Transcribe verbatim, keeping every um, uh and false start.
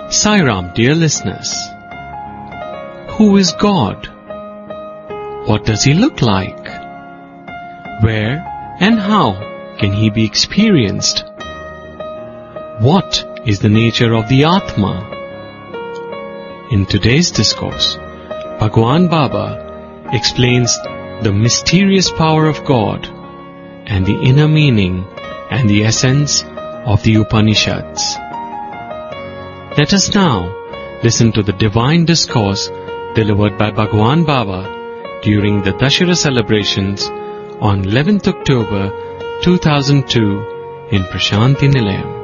Sai Ram, dear listeners. Who is God? What does He look like? Where and how can He be experienced? What is the nature of the Atma? In today's discourse, Bhagwan Baba explains the mysterious power of God and the inner meaning and the essence of the Upanishads. Let us now listen to the divine discourse delivered by Bhagwan Baba during the Dashera celebrations on eleventh October two thousand two in Prashanti Nilayam.